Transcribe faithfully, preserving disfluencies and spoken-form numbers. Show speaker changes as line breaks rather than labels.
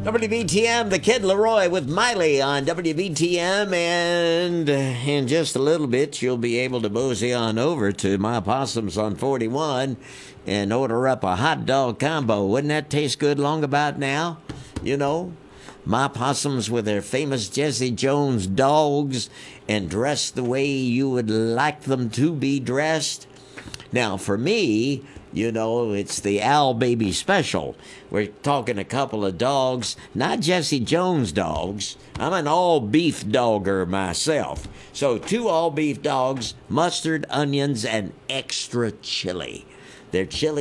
W B T M, the Kid Leroy with Miley on W B T M, and in just a little bit you'll be able to mosey on over to My Possums on forty-one and order up a hot dog combo. Wouldn't that taste good long about now? You know, My Possums with their famous Jesse Jones dogs and dressed the way you would like them to be dressed. Now, for me, you know, it's the Al Baby Special. We're talking a couple of dogs, not Jesse Jones dogs. I'm an all-beef dogger myself. So two all-beef dogs, mustard, onions, and extra chili. They're chili